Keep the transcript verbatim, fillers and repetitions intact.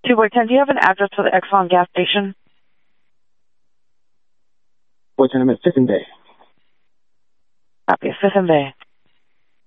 two boy ten, do you have an address for the Exxon gas station? Boy ten, I'm at Fifth and Bay. Copy, Fifth and Bay.